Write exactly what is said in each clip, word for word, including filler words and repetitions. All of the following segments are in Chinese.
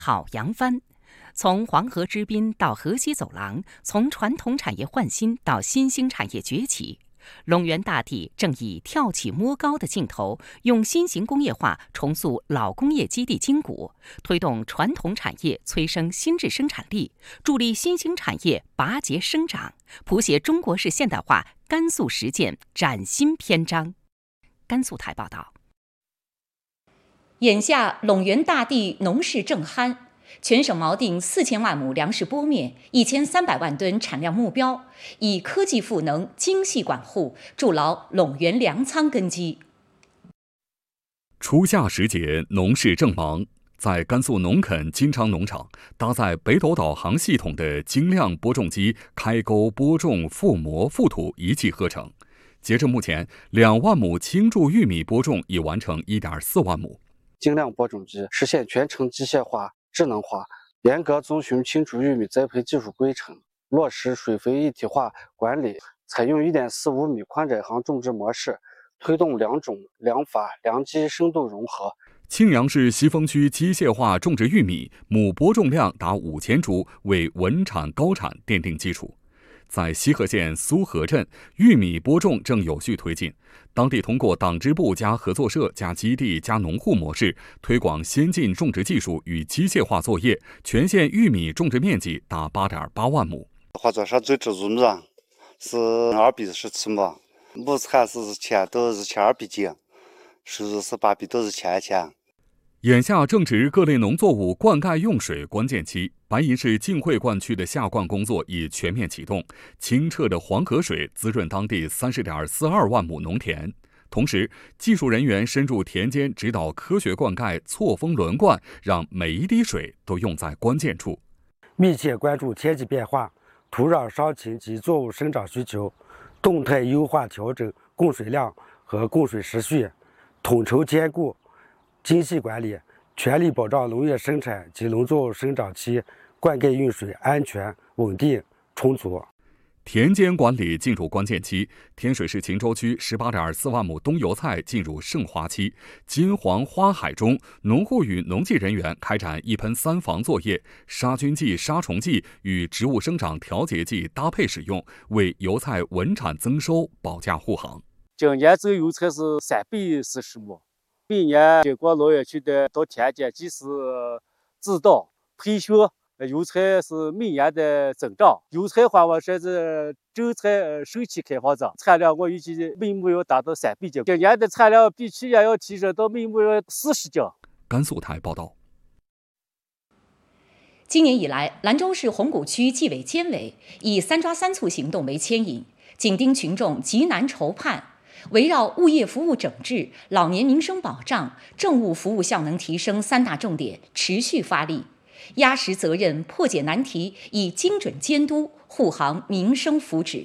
好扬帆。从黄河之滨到河西走廊，从传统产业焕新到新兴产业崛起，龙源大地正以跳起摸高的劲头，用新型工业化重塑老工业基地筋骨，推动传统产业催生新质生产力，助力新兴产业拔节生长，谱写中国式现代化甘肃实践崭新篇章。甘肃台报道。 眼下陇源大地农事正酣，全省锚定四千万亩粮食播面、一千三百万吨产量目标，以科技赋能、精细管护，筑牢陇源粮仓根基。 初夏时节，农事正忙，在甘肃农垦金昌农场，搭载北斗导航系统的精量播种机开沟播种、覆膜、覆土一气呵成。截至目前，两万亩青贮玉米播种已完成一点四万亩。 精量播种机实现全程机械化、智能化，严格遵循青贮玉米栽培技术规程，落实水肥一体化管理，采用 一点四五米宽窄行种植模式，推动良种、良法、良机深度融合。 庆阳市西峰区机械化种植玉米，亩播种量达五千株，为稳产高产奠定基础。在西河县苏河镇，玉米播种正有序推进。当地通过党支部加合作社加基地加农户模式，推广先进种植技术与机械化作业，全县玉米种植面积达 八点八万亩。 合作社最植入米是二比十七亩，亩产是千到一千二百斤，收入是八百到一千钱。 眼下正值各类农作物灌溉用水关键期，白银市晋会灌区的下灌工作已全面启动，清澈的黄河水滋润当地 三十点四二万亩农田。同时，技术人员深入田间指导科学灌溉、错峰轮灌，让每一滴水都用在关键处。 密切关注天气变化、土壤伤情及作物生长需求，动态优化调整供水量和供水时序，统筹兼顾精细管理，全力保障农业生产及农作物生长期灌溉用水安全、稳定、充足。 田间管理进入关键期，天水市秦州区 十八点四万亩冬油菜进入盛花期，金黄花海中，农户与农技人员开展一喷三防作业，杀菌剂、杀虫剂与植物生长调节剂搭配使用，为油菜稳产增收保驾护航。 今年这个油菜是三百四十亩。每年经过农业区的到田间及时指导培训，油菜是每年的增长。油菜花我现在正菜首期开放者，产量我预计每亩要达到三百斤，今年的产量比去年要提升到每亩要四十斤。 甘肃台报道。 今年以来，兰州市红谷区纪委监委以三抓三促行动为牵引，紧盯群众急难愁盼，围绕物业服务整治、老年民生保障、政务服务效能提升三大重点持续发力，压实责任，破解难题，以精准监督护航民生福祉。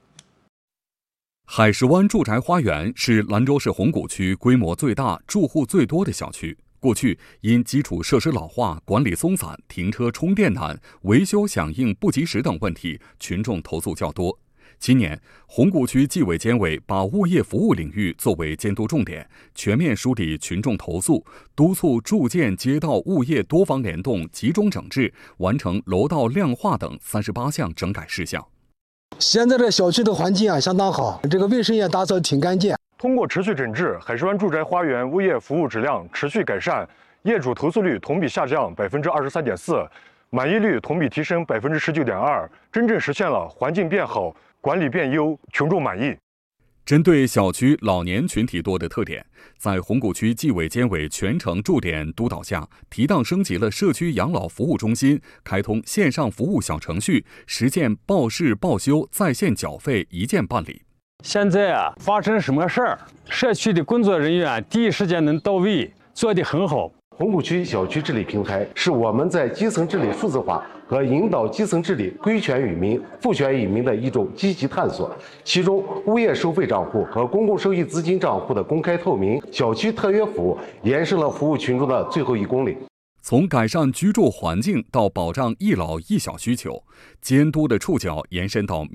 海石湾住宅花园是兰州市红谷区规模最大、住户最多的小区。过去因基础设施老化、管理松散、停车充电难、维修响应不及时等问题，群众投诉较多。今年，红谷区纪委监委把物业服务领域作为监督重点，全面梳理群众投诉，督促住建街道物业多方联动，集中整治，完成楼道亮化等三十八项整改事项。 现在这小区的环境啊相当好，这个卫生也打扫挺干净。 通过持续整治，海石湾住宅花园物业服务质量持续改善，业主投诉率同比下降百分之二十三点四，满意率同比提升百分之十九点二，真正实现了环境变好、管理变优、群众满意。 针对小区老年群体多的特点，在红谷区纪委监委全程驻点督导下，提档升级了社区养老服务中心，开通线上服务小程序，实现报事报修在线缴费一键办理。 现在啊，发生什么事儿，社区的工作人员第一时间能到位，做得很好。 红谷区小区治理平台是我们在基层治理数字化和引导基层治理归权于民、赋权于民的一种积极探索。其中，物业收费账户和公共收益资金账户的公开透明，小区特约服务延伸了服务群众的最后一公里。 从改善居住环境到保障一老一小需求，监督的触角延伸到